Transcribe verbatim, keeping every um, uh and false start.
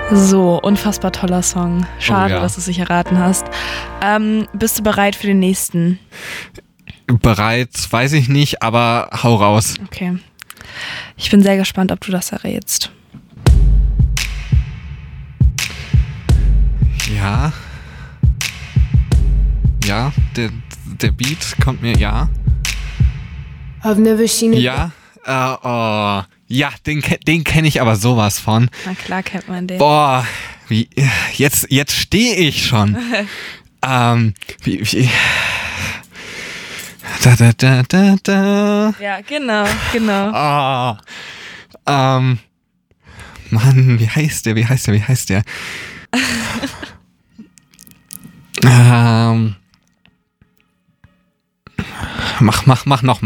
So, unfassbar toller Song. Schade, Oh ja. dass du es nicht erraten hast. Ähm, bist du bereit für den nächsten? Bereit, weiß ich nicht, aber hau raus. Okay. Ich bin sehr gespannt, ob du das errätst. Ja. Ja, der, der Beat kommt mir, ja. I've never seen it. Ja, äh, oh. Ja, den, ke- den kenne ich aber sowas von. Na klar kennt man den. Boah, wie, jetzt, jetzt stehe ich schon. ähm, wie, wie, da, da, da, da, da. Ja, genau, genau. Ah, ähm, Mann, wie heißt der, wie heißt der, wie heißt der? ähm, mach, mach, mach noch mal.